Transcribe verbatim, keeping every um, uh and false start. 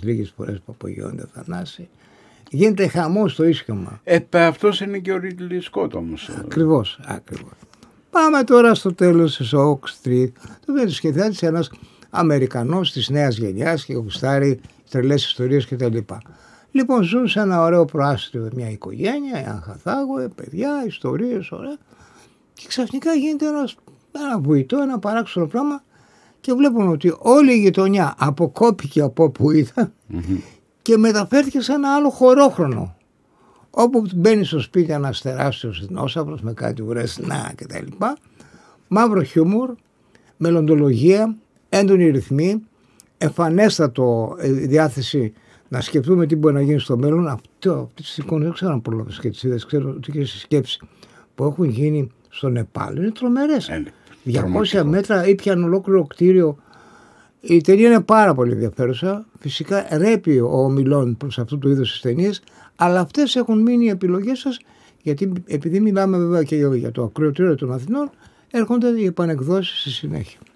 λίγες φορές που απογειώνεται, Θανάση. Γίνεται χαμός στο ίσχυμα. Ε, αυτός είναι και ο Ρίτλι Σκότ όμως. Ακριβώς, ακριβώς. Πάμε τώρα στο τέλος της Oak Street. Το οποίο σχεδιάζει ένας Αμερικανός της νέας γενιάς και γουστάρει τρελές ιστορίες κτλ. Λοιπόν, ζουν σε ένα ωραίο προάστιο, μια οικογένεια, ένα Χαθάγουε, παιδιά, ιστορίες, ωραία. Και ξαφνικά γίνεται ένας, ένα βουητό, ένα παράξενο πράγμα και βλέπουν ότι όλη η γειτονιά αποκόπηκε από όπου ήταν mm-hmm. και μεταφέρθηκε σε ένα άλλο χωρόχρονο. Όπου μπαίνει στο σπίτι ένας τεράστιος δεινόσαυρος με κάτι βρεσνά κτλ. Μαύρο χιούμορ, μελλοντολογία, έντονη ρυθμή, εμφανέστατο διάθεση να σκεφτούμε τι μπορεί να γίνει στο μέλλον. Αυτό, τις εικόνες δεν ξέρω αν πρόλαβες και τις είδες, ξέρω ότι και στη σκέψη που έχουν γίνει στο Νεπάλ είναι τρομερές. Ε, διακόσια μέτρα ήπιαν ολόκληρο κτίριο. Η ταινία είναι πάρα πολύ ενδιαφέρουσα. Φυσικά ρέπει ο ομιλών προς αυτού του είδους τις ταινίες, αλλά αυτές έχουν μείνει οι επιλογές σας, γιατί επειδή μιλάμε βέβαια και για το ακροατήριο των Αθηνών, έρχονται οι επανεκδόσεις στη συνέχεια.